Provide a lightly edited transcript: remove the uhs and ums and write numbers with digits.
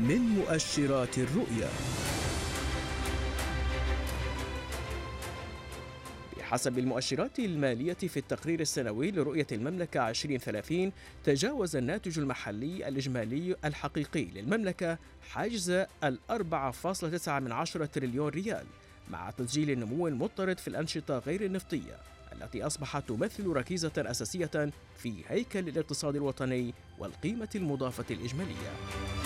من مؤشرات الرؤية. بحسب المؤشرات المالية في التقرير السنوي لرؤية المملكة 2030، تجاوز الناتج المحلي الإجمالي الحقيقي للمملكة حاجز 4.9 تريليون ريال، مع تسجيل نمو مضطرد في الأنشطة غير النفطية التي أصبحت تمثل ركيزة أساسية في هيكل الاقتصاد الوطني والقيمة المضافة الإجمالية.